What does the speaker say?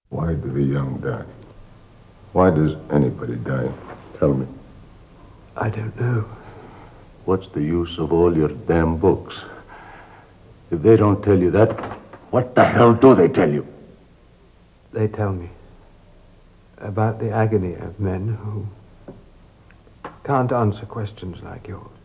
Why do the young die? Why does anybody die? Tell me. I don't know. What's the use of all your damn books? If they don't tell you that, what the hell do they tell you? They tell me about the agony of men who can't answer questions like yours.